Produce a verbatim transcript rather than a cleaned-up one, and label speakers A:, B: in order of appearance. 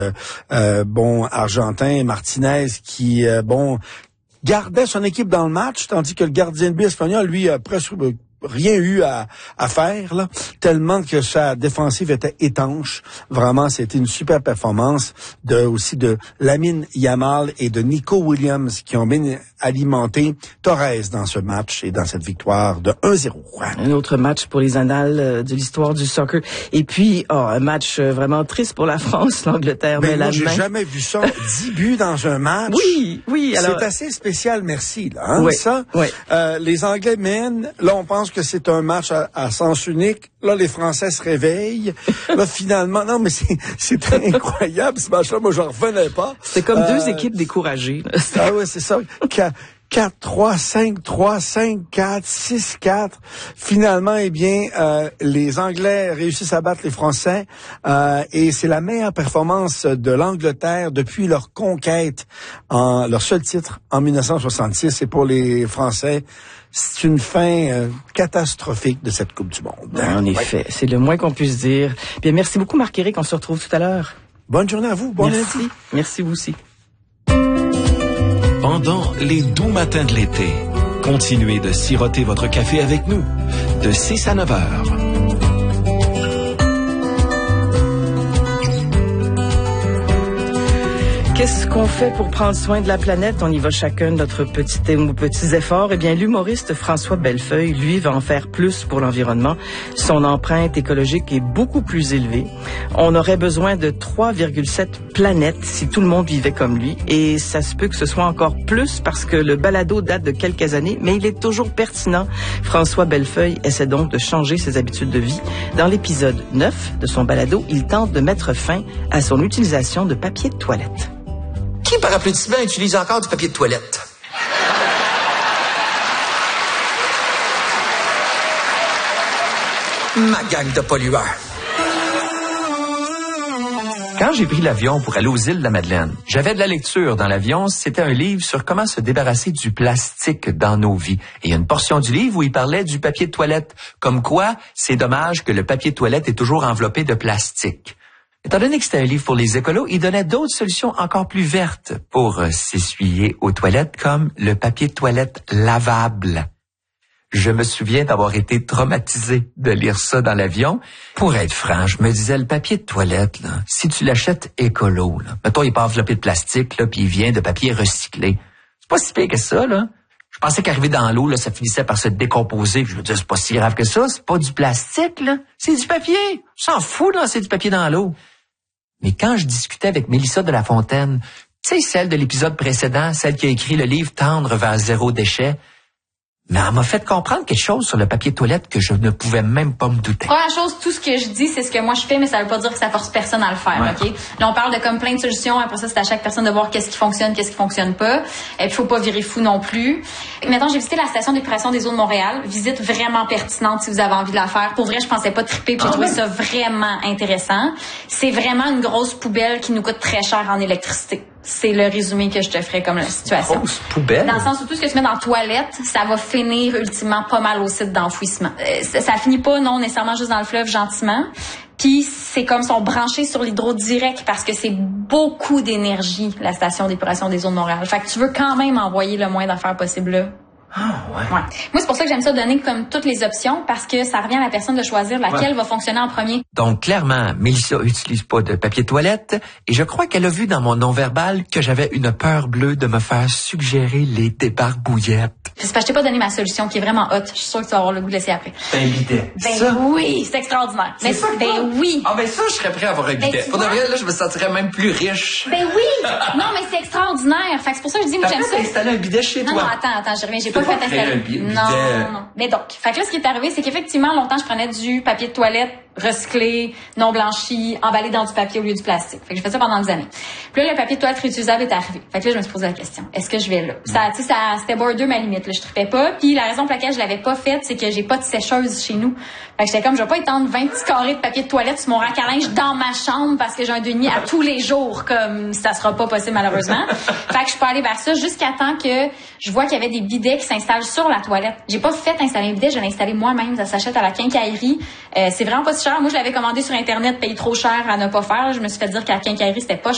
A: euh, bon, argentin, Martinez, qui, euh, bon, gardait son équipe dans le match, tandis que le gardien de but espagnol, lui, a presque rien eu à, à faire, là, tellement que sa défensive était étanche. Vraiment, c'était une super performance de aussi de Lamine Yamal et de Nico Williams qui ont bien alimenté Torres dans ce match et dans cette victoire de un zéro.
B: Un autre match pour les annales de l'histoire du soccer. Et puis, oh, un match vraiment triste pour la France, l'Angleterre met la main.
A: J'ai jamais vu ça. dix buts dans un match.
B: Oui, oui. Alors...
A: C'est assez spécial, merci, là, hein,
B: oui,
A: ça.
B: Oui.
A: Euh, les Anglais mènent. Là, on pense que c'est un match à, à sens unique. Là, les Français se réveillent. Là, finalement, non, mais c'est, c'est incroyable, ce match-là. Moi, j'en revenais pas.
B: C'est comme
A: euh,
B: deux équipes découragées.
A: Ah ouais, c'est ça. quatre trois, cinq trois, cinq quatre, six quatre. Finalement, eh bien, euh, les Anglais réussissent à battre les Français euh, et c'est la meilleure performance de l'Angleterre depuis leur conquête, en leur seul titre en dix-neuf cent soixante-six. Et pour les Français, c'est une fin euh, catastrophique de cette Coupe du Monde.
B: En ouais. effet, c'est le moins qu'on puisse dire. Bien, merci beaucoup, Marc-Éric. On se retrouve tout à l'heure.
A: Bonne journée à vous. Bon
B: merci.
A: lundi.
B: Merci vous aussi.
C: Pendant les doux matins de l'été, continuez de siroter votre café avec nous, de six à neuf heures.
B: Qu'est-ce qu'on fait pour prendre soin de la planète? On y va chacun de notre petit, nos petits efforts. Eh bien, l'humoriste François Bellefeuille, lui, va en faire plus pour l'environnement. Son empreinte écologique est beaucoup plus élevée. On aurait besoin de trois virgule sept planètes si tout le monde vivait comme lui. Et ça se peut que ce soit encore plus parce que le balado date de quelques années, mais il est toujours pertinent. François Bellefeuille essaie donc de changer ses habitudes de vie. Dans l'épisode neuf de son balado, il tente de mettre fin à son utilisation de papier de toilette.
D: Qui, par applaudissement, utilise encore du papier de toilette? Ma gang de pollueurs.
E: Quand j'ai pris l'avion pour aller aux îles de la Madeleine, j'avais de la lecture dans l'avion. C'était un livre sur comment se débarrasser du plastique dans nos vies. Et il y a une portion du livre où il parlait du papier de toilette. Comme quoi, c'est dommage que le papier de toilette est toujours enveloppé de plastique. Étant donné que c'était un livre pour les écolos, il donnait d'autres solutions encore plus vertes pour euh, s'essuyer aux toilettes, comme le papier de toilette lavable. Je me souviens d'avoir été traumatisé de lire ça dans l'avion. Pour être franc, je me disais, le papier de toilette, là, si tu l'achètes écolo, là, mettons, il n'est pas enveloppé de plastique, là, puis il vient de papier recyclé. C'est pas si pire que ça, là. Je pensais qu'arriver dans l'eau, là, ça finissait par se décomposer. Puis je me disais, c'est pas si grave que ça, c'est pas du plastique, là. C'est du papier. On s'en fout, là, c'est du papier dans l'eau. Mais quand je discutais avec Mélissa de La Fontaine, tu sais, celle de l'épisode précédent, celle qui a écrit le livre Tendre vers zéro déchet, mais elle m'a fait comprendre quelque chose sur le papier de toilette que je ne pouvais même pas me douter.
F: Première chose, tout ce que je dis, c'est ce que moi je fais, mais ça veut pas dire que ça force personne à le faire, ouais. OK? Là, on parle de comme plein de solutions. Après ça, c'est à chaque personne de voir qu'est-ce qui fonctionne, qu'est-ce qui fonctionne pas. Et puis, faut pas virer fou non plus. Maintenant, j'ai visité la station d'épuration des eaux de Montréal. Visite vraiment pertinente si vous avez envie de la faire. Pour vrai, je pensais pas triper, puis j'ai ah, trouvé ouais. ça vraiment intéressant. C'est vraiment une grosse poubelle qui nous coûte très cher en électricité. C'est le résumé que je te ferais comme la situation.
E: Grosse poubelle.
F: Dans le sens où tout ce que tu mets dans la toilette, ça va finir ultimement pas mal au site d'enfouissement. Euh, ça, ça finit pas, non, nécessairement juste dans le fleuve gentiment. Puis c'est comme sont branchés sur l'hydro direct parce que c'est beaucoup d'énergie, la station d'épuration des eaux de Montréal. Fait que tu veux quand même envoyer le moins d'affaires possible là.
E: Ah, ouais.
F: ouais. Moi, c'est pour ça que j'aime ça donner comme toutes les options parce que ça revient à la personne de choisir laquelle ouais. va fonctionner en premier.
E: Donc, clairement, Mélissa utilise pas de papier de toilette et je crois qu'elle a vu dans mon non-verbal que j'avais une peur bleue de me faire suggérer les débarbouillettes.
F: C'est parce que je t'ai pas donné ma solution qui est vraiment hot. Je suis sûre que tu vas avoir le goût de laisser après.
E: Ben, un bidet.
F: Ben
E: ça?
F: oui, c'est extraordinaire.
E: C'est
F: mais,
E: ça,
F: ben oui.
E: Ah ben ça, je serais prêt à avoir un bidet.
F: Ben,
E: pour de vrai, là, je me sentirais même plus riche.
F: Ben oui. Non, mais c'est extraordinaire. Fait que c'est pour ça que je dis, moi, j'aime ça.
E: T'as installé un bidet chez
F: non,
E: toi?
F: Non, non, attends, attends, je reviens. J'ai pas fait installer. Non, non, non. Mais donc, fait que là, ce qui est arrivé, c'est qu'effectivement, longtemps, je prenais du papier de toilette recyclé, non blanchi, emballé dans du papier au lieu du plastique. Fait que j'ai fait ça pendant des années. Puis là, le papier de toilette réutilisable est arrivé. Fait que là, je me suis posé la question. Est-ce que je vais là? Ça, tu sais, ça, c'était border ma limite, là. Je tripais pas. Puis la raison pour laquelle je l'avais pas faite, c'est que j'ai pas de sécheuse chez nous. Fait que j'étais comme, je vais pas étendre vingt petits carrés de papier de toilette sur mon rack à linge dans ma chambre parce que j'ai un denier à tous les jours, comme ça sera pas possible, malheureusement. Fait que je suis pas allée vers ça jusqu'à temps que je vois qu'il y avait des bidets qui s'installent sur la toilette. J'ai pas fait installer un bidet, je l'ai installé moi-même. Ça s'achète à la quincaillerie. Euh, c'est vraiment pas si cher. Moi, je l'avais commandé sur Internet, payé trop cher à ne pas faire. Je me suis fait dire qu'à la quincaillerie, c'était pas cher.